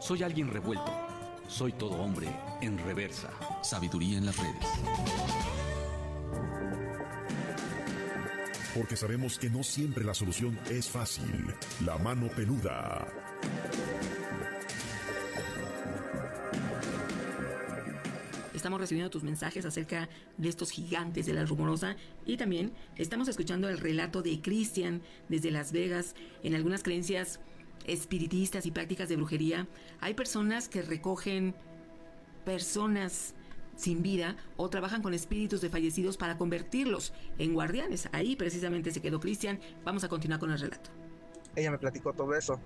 Soy alguien revuelto. Soy todo hombre en reversa. Sabiduría en las redes. Porque sabemos que no siempre la solución es fácil. La mano peluda. Estamos recibiendo tus mensajes acerca de estos gigantes de la rumorosa y también estamos escuchando el relato de Cristian desde Las Vegas. En algunas creencias espiritistas y prácticas de brujería hay personas que recogen personas sin vida o trabajan con espíritus de fallecidos para convertirlos en guardianes. Ahí precisamente se quedó Cristian. Vamos a continuar con el relato. Ella me platicó todo eso.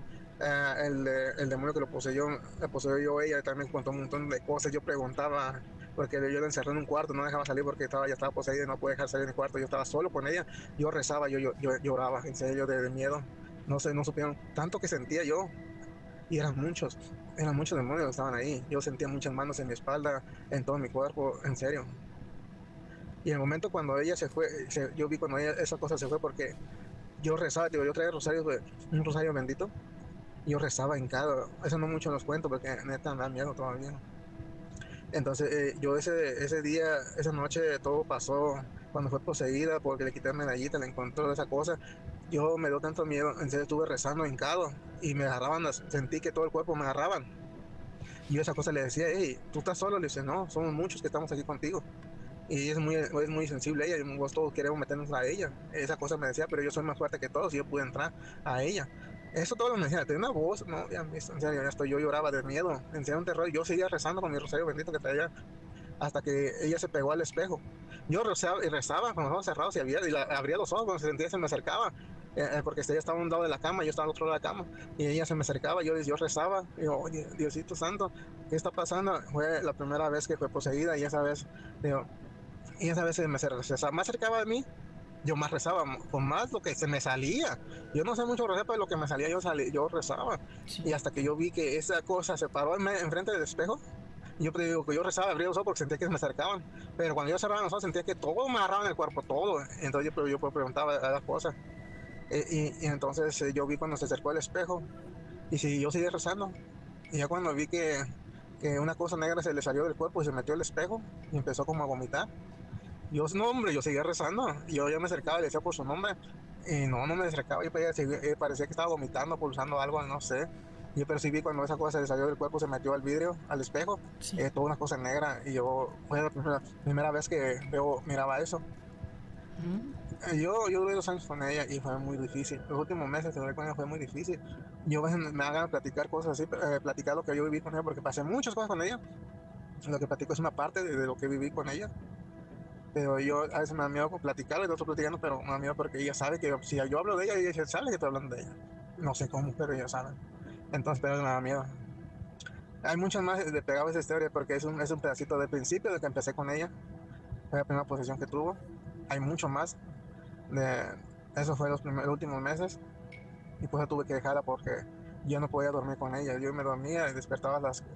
El demonio que lo poseyó yo, ella también me contó un montón de cosas. Yo preguntaba, porque yo la encerré en un cuarto, no dejaba salir porque ya estaba poseída y no podía dejar salir del cuarto. Yo estaba solo con ella, yo rezaba, yo lloraba, en serio, de miedo. No supieron tanto que sentía yo. Y eran muchos demonios que estaban ahí. Yo sentía muchas manos en mi espalda, en todo mi cuerpo, en serio. Y en el momento cuando ella se fue, yo vi cuando esa cosa se fue porque yo rezaba, yo traía un rosario bendito. Yo rezaba en cada, eso no mucho los cuento porque neta me da miedo todavía. Entonces yo ese día, esa noche todo pasó cuando fue poseída porque le quité la medallita, le encontró esa cosa. Yo me dio tanto miedo, en serio estuve rezando hincado y me agarraban, sentí que todo el cuerpo me agarraban. Y yo esa cosa le decía, hey, ¿tú estás solo? Le dice, no, somos muchos que estamos aquí contigo. Y es muy sensible ella, y vos todos queremos meternos a ella. Esa cosa me decía, pero yo soy más fuerte que todos y yo pude entrar a ella. Eso todo lo me decía, tenía una voz, no, ya, en serio, yo lloraba de miedo, en serio, un terror. Yo seguía rezando con mi rosario bendito que traía hasta que ella se pegó al espejo. Yo rezaba con los ojos cerrados y abría los ojos cuando se sentía, se me acercaba, porque ella estaba a un lado de la cama, yo estaba al otro lado de la cama, y ella se me acercaba, yo rezaba, y yo, oye, Diosito Santo, ¿qué está pasando? Fue la primera vez que fue poseída, y esa vez, digo, se me acercaba a mí, yo más rezaba, con más lo que se me salía. Yo no sé mucho rezar, pero lo que me salía yo rezaba. Sí. Y hasta que yo vi que esa cosa se paró enfrente del espejo, yo digo que yo rezaba, abría los ojos porque sentía que se me acercaban. Pero cuando yo cerraba los ojos sentía que todo me agarraba en el cuerpo, todo. Entonces yo preguntaba a las cosas. Y entonces yo vi cuando se acercó al espejo y yo seguí rezando. Y ya cuando vi que una cosa negra se le salió del cuerpo y se metió al espejo y empezó como a vomitar. Yo seguía rezando. Yo ya me acercaba y le decía por su nombre. Y no me acercaba. Yo parecía que estaba vomitando, pulsando algo, no sé. Yo percibí cuando esa cosa se le salió del cuerpo, se metió al vidrio, al espejo, sí. Toda una cosa negra. Y fue la primera vez que miraba eso. Yo duré 2 años con ella y fue muy difícil. Los últimos meses de duré con ella fue muy difícil. Yo a veces me hagan platicar cosas así, platicar lo que yo viví con ella, porque pasé muchas cosas con ella. Lo que platico es una parte de lo que viví con ella. Pero yo a veces me da miedo platicarlo y lo estoy platicando, pero me da miedo porque ella sabe que si yo hablo de ella, ella sabe que estoy hablando de ella. No sé cómo, pero ella sabe. Entonces, pero me da miedo. Hay muchas más de pegado a esa historia porque es un pedacito del principio de que empecé con ella. Fue la primera posesión que tuvo. Hay mucho más. Eso fue los últimos meses. Y pues tuve que dejarla porque yo no podía dormir con ella. Yo me dormía y despertaba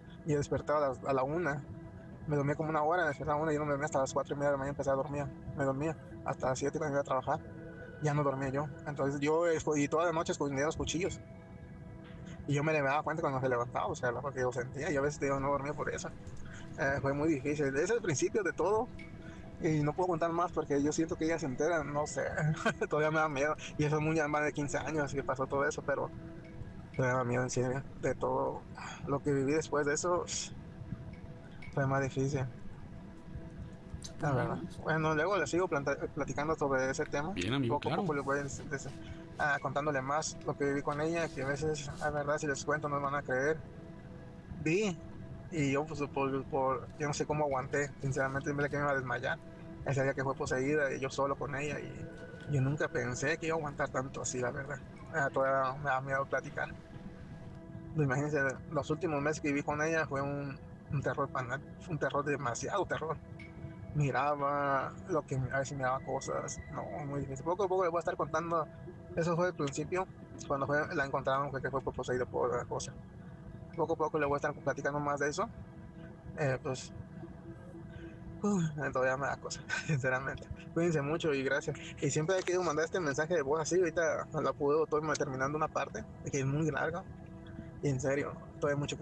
a la 1. Me dormía como 1 hora, despertaba 1 y yo no me dormía hasta las 4:30 de la mañana, empecé a dormir. Me dormía hasta las 7 cuando iba a trabajar. Ya no dormía yo. Entonces yo y toda la noche escondía los cuchillos. Y yo me daba cuenta cuando se levantaba, o sea, lo que yo sentía. Y a veces no dormía por eso. Fue muy difícil. Ese es el principio de todo. Y no puedo contar más porque yo siento que ella se entera, no sé. Todavía me da miedo. Y eso es muy más de 15 años que pasó todo eso, pero me da miedo en serio. De todo lo que viví después de eso. Fue más difícil. La verdad. Bueno, luego les sigo platicando sobre ese tema. Bien, amigo, poco a poco les voy contándole más lo que viví con ella, que a veces, la verdad, si les cuento no me van a creer. Vi, y yo pues yo no sé cómo aguanté, sinceramente, en vez de que me iba a desmayar. Ese día que fue poseída y yo solo con ella, y yo nunca pensé que iba a aguantar tanto así, la verdad. Todavía me da miedo platicar. Imagínense, los últimos meses que viví con ella fue un terror un terror, demasiado terror. Miraba lo que a veces miraba cosas, no, muy difícil. Poco a poco les voy a estar contando. Eso fue el principio, cuando la encontraron, que fue poseída por la cosa. Poco a poco les voy a estar platicando más de eso. Pues todavía me da cosa, sinceramente. Cuídense mucho y gracias. Y siempre he querido mandar este mensaje de voz así. Ahorita la puedo, estoy terminando una parte que es muy larga. Y en serio, todavía hay mucho que